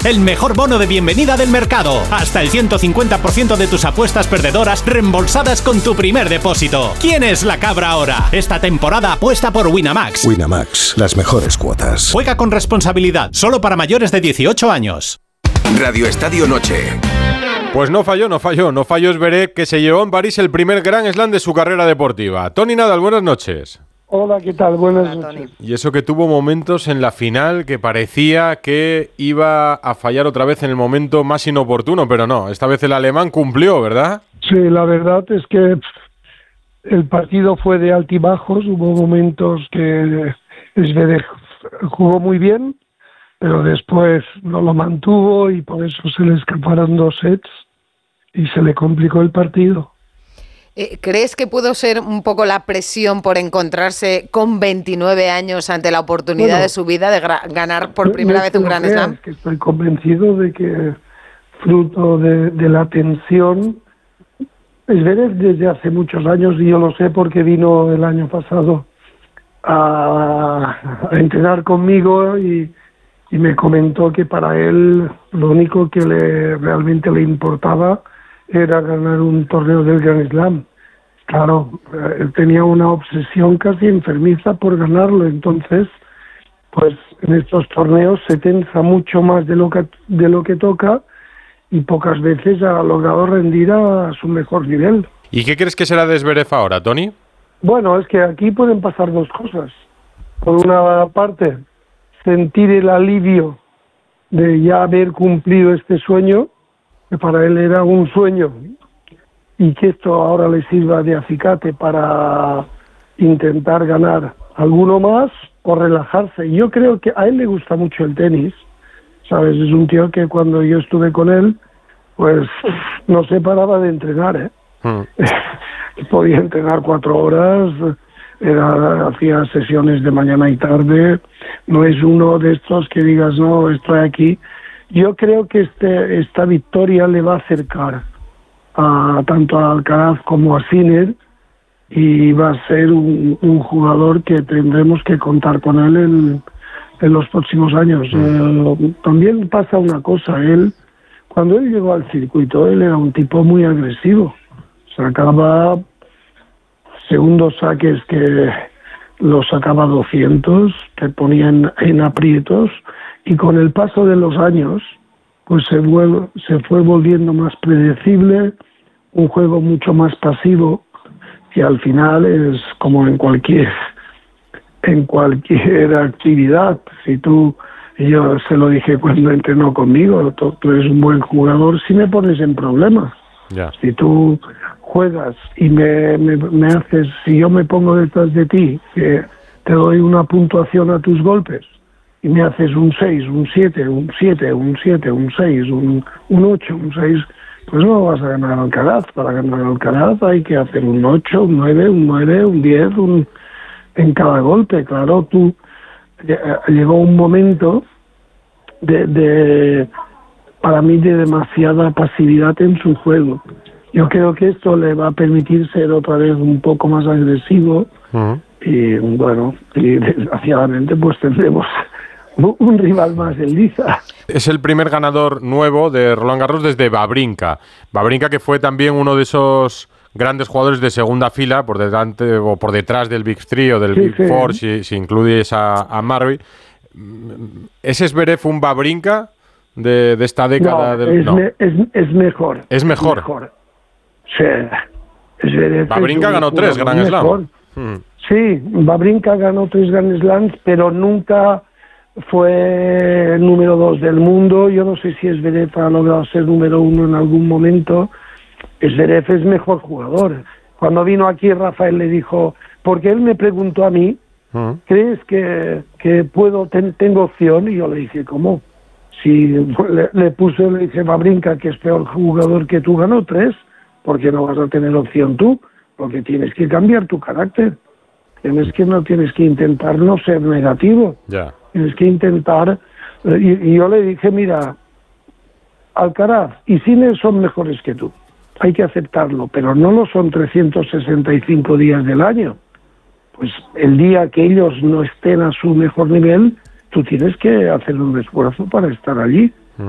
el mejor bono de bienvenida del mercado. Hasta el 150% de tus apuestas perdedoras reembolsadas con tu primer depósito. ¿Quién es la cabra ahora? Esta temporada apuesta por Winamax. Winamax, las mejores cuotas. Juega con responsabilidad, solo para mayores de 18 años. Radio Estadio Noche. Pues no falló Zverev, que se llevó en París el primer Grand Slam de su carrera deportiva. Tony Nadal, buenas noches. Hola, ¿qué tal? Buenas noches. Y eso que tuvo momentos en la final que parecía que iba a fallar otra vez en el momento más inoportuno, pero no, esta vez el alemán cumplió, ¿verdad? Sí, la verdad es que el partido fue de altibajos, hubo momentos que Zverev jugó muy bien, pero después no lo mantuvo y por eso se le escaparon 2 sets y se le complicó el partido. ¿Crees que pudo ser un poco la presión por encontrarse con 29 años ante la oportunidad de su vida de ganar por primera vez un Grand Slam? Que estoy convencido de que fruto de la tensión, Zverev desde hace muchos años, y yo lo sé porque vino el año pasado a entrenar conmigo y me comentó que para él lo único que realmente le importaba era ganar un torneo del Grand Slam. Claro, él tenía una obsesión casi enfermiza por ganarlo, entonces, pues en estos torneos se tensa mucho más de lo que toca y pocas veces ha logrado rendir a su mejor nivel. ¿Y qué crees que será de Zverev ahora, Tony? Bueno, es que aquí pueden pasar 2 cosas. Por una parte, sentir el alivio de ya haber cumplido este sueño, que para él era un sueño, y que esto ahora le sirva de acicate para intentar ganar alguno más o relajarse. Yo creo que a él le gusta mucho el tenis, ¿sabes? Es un tío que cuando yo estuve con él, pues no se paraba de entrenar, Podía entrenar 4 horas, hacía sesiones de mañana y tarde. No es uno de estos que digas, no, estoy aquí. Yo creo que esta victoria le va a acercar tanto a Alcaraz como a Sinner y va a ser un jugador que tendremos que contar con él en los próximos años. También pasa una cosa, cuando él llegó al circuito, él era un tipo muy agresivo, sacaba segundos saques que los sacaba 200, te ponían en aprietos, y con el paso de los años pues se fue volviendo más predecible, un juego mucho más pasivo, y al final es como en cualquier actividad. Yo se lo dije cuando entrenó conmigo, tú eres un buen jugador si me pones en problemas. Ya. Si tú juegas y me haces, si yo me pongo detrás de ti, que te doy una puntuación a tus golpes, y me haces un 6, un 7, un 7, un 7, un 6, un 8, un 6, pues no vas a ganar Alcaraz. Para ganar Alcaraz hay que hacer un 8, un 9, un 9, un 10, en cada golpe. Claro, llegó un momento para mí de demasiada pasividad en su juego. Yo creo que esto le va a permitir ser otra vez un poco más agresivo. Y bueno, y desgraciadamente pues tendremos un rival más en liza. Es el primer ganador nuevo de Roland Garros desde Wawrinka. Wawrinka, que fue también uno de esos grandes jugadores de segunda fila, por delante o por detrás del Big Three o del Big Four, si incluyes a Murray. ¿Es Zverev un Wawrinka de esta década? No, es mejor. ¿Es mejor? Sí. Wawrinka ganó 3 Grand Slam. Sí, Wawrinka ganó 3 Grand Slams, pero nunca fue el número 2 del mundo. Yo no sé si Zverev ha logrado ser número 1 en algún momento. Zverev es mejor jugador. Cuando vino aquí, Rafael le dijo, porque él me preguntó a mí, ¿crees que tengo opción? Y yo le dije, ¿cómo? Si le dije, Wawrinka, que es peor jugador que tú, ganó 3, ¿por qué no vas a tener opción tú? Porque tienes que cambiar tu carácter. Tienes que intentar no ser negativo. Ya. Tienes que intentar... Y yo le dije, mira, Alcaraz y Sinner son mejores que tú. Hay que aceptarlo, pero no lo son 365 días del año. Pues el día que ellos no estén a su mejor nivel, tú tienes que hacer un esfuerzo para estar allí.